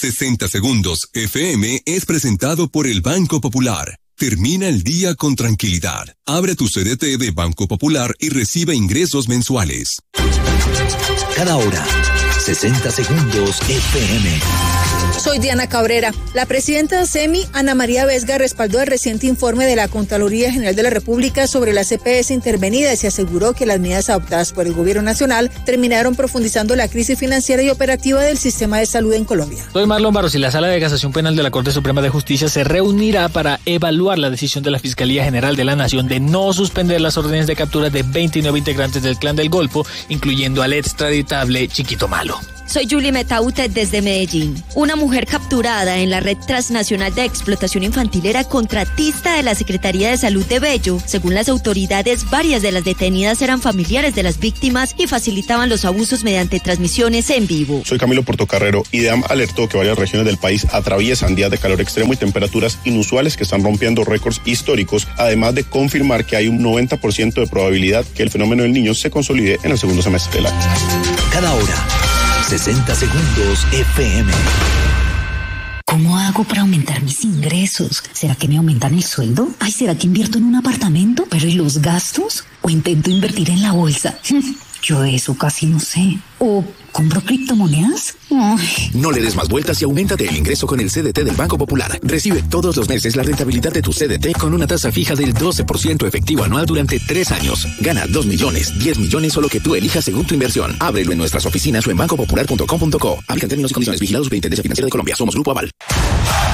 60 Segundos FM es presentado por el Banco Popular. Termina el día con tranquilidad. Abre tu CDT de Banco Popular y recibe ingresos mensuales. Cada hora, 60 Segundos FM. Soy Diana Cabrera. La presidenta de SEMI, Ana María Vesga, respaldó el reciente informe de la Contraloría General de la República sobre las EPS intervenidas y aseguró que las medidas adoptadas por el Gobierno Nacional terminaron profundizando la crisis financiera y operativa del sistema de salud en Colombia. Soy Marlon Barros y la Sala de Casación Penal de la Corte Suprema de Justicia se reunirá para evaluar la decisión de la Fiscalía General de la Nación de no suspender las órdenes de captura de 29 integrantes del Clan del Golfo, incluyendo al extraditable Chiquito Malo. Soy Julie Metaute desde Medellín. Una mujer capturada en la red transnacional de explotación infantil era contratista de la Secretaría de Salud de Bello. Según las autoridades, varias de las detenidas eran familiares de las víctimas y facilitaban los abusos mediante transmisiones en vivo. Soy Camilo Portocarrero. IDEAM alertó que varias regiones del país atraviesan días de calor extremo y temperaturas inusuales que están rompiendo récords históricos, además de confirmar que hay un 90% de probabilidad que el fenómeno del Niño se consolide en el segundo semestre del año. Cada hora, 60 Segundos FM. ¿Cómo hago para aumentar mis ingresos? ¿Será que me aumentan el sueldo? Ay, ¿será que invierto en un apartamento? ¿Pero y los gastos? ¿O intento invertir en la bolsa? Yo eso casi no sé. ¿O compro criptomonedas? Ay. No le des más vueltas y auméntate el ingreso con el CDT del Banco Popular. Recibe todos los meses la rentabilidad de tu CDT con una tasa fija del 12% efectivo anual durante 3 años. Gana 2 millones, 10 millones o lo que tú elijas según tu inversión. Ábrelo en nuestras oficinas o en bancopopular.com.co. Aplican términos y condiciones. Vigilados por Superintendencia Financiera de Colombia. Somos Grupo Aval.